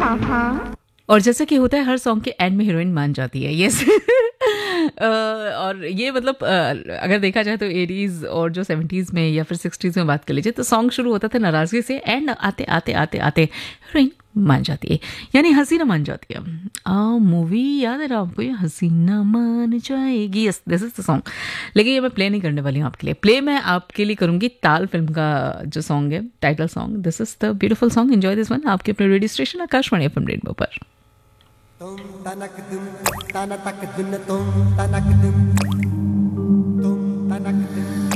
और जैसा कि होता है हर सॉन्ग के एंड में हीरोइन मान जाती है, यस। और ये मतलब अगर देखा जाए तो 80s और जो 70s में या फिर 60s में बात कर लीजिए तो सॉन्ग शुरू होता था नाराज़गी से, एंड आते आते आते आते हीरोइन मान जाती है, यानी हसीना मान जाती है। मूवी याद है ना आपको, ये हसीना मान जाएगी, yes this is the song. लेकिन ये मैं प्ले नहीं करने वाली हूँ आपके लिए, प्ले मैं आपके लिए करूँगी ताल फिल्म का जो सॉन्ग है, title song. This is the beautiful song, enjoy this one आपके अपने radio station Akashvani FM rainbow पर। तुम तनक दुम तन तक दुन तुम तनक दुम तुम तनक दुम